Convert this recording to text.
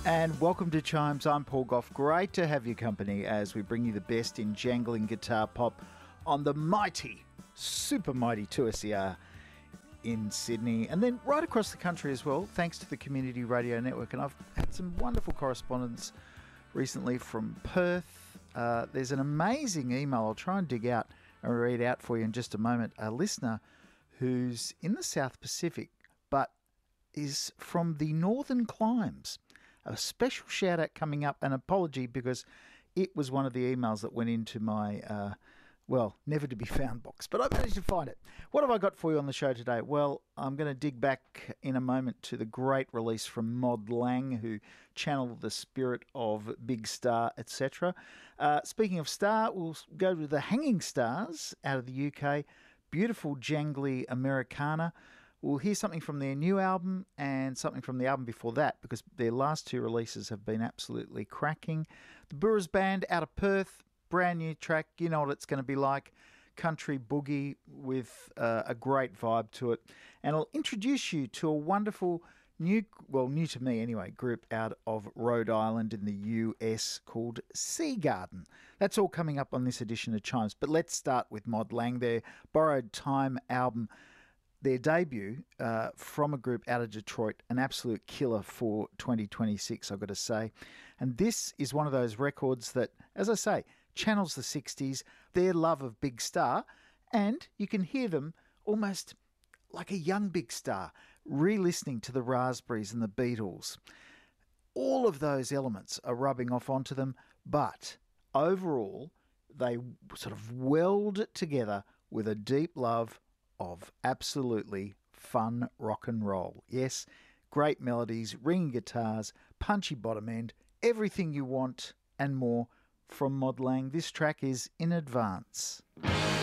And welcome to Chimes. I'm Paul Gough. Great to have your company as we bring you the best in jangling guitar pop on the mighty, super mighty 2SER in Sydney, and then right across the country as well, thanks to the Community Radio Network. And I've had some wonderful correspondence recently from Perth. There's an amazing email I'll try and dig out and read out for you in just a moment. A listener who's in the South Pacific but is from the Northern Climes. A special shout out coming up, an apology because it was one of the emails that went into my, never to be found box, but I managed to find it. What have I got for you on the show today? Well, I'm going to dig back in a moment to the great release from Mod Lang, who channeled the spirit of Big Star, etc. Speaking of Star, we'll go to the Hanging Stars out of the UK. Beautiful, jangly Americana. We'll hear something from their new album and something from the album before that, because their last two releases have been absolutely cracking. The Burrs Band out of Perth, brand new track. You know what it's going to be like. Country boogie with a great vibe to it. And I'll introduce you to a wonderful new to me anyway, group out of Rhode Island in the US called Sea Garden. That's all coming up on this edition of Chimes. But let's start with Mod Lang, their Borrowed Time album. Their debut from a group out of Detroit, an absolute killer for 2026, I've got to say. And this is one of those records that, as I say, channels the 60s, their love of Big Star, and you can hear them almost like a young Big Star, re-listening to the Raspberries and the Beatles. All of those elements are rubbing off onto them, but overall, they sort of weld together with a deep love of absolutely fun rock and roll. Yes, great melodies, ringing guitars, punchy bottom end, everything you want and more from Mod Lang. This track is In Advance.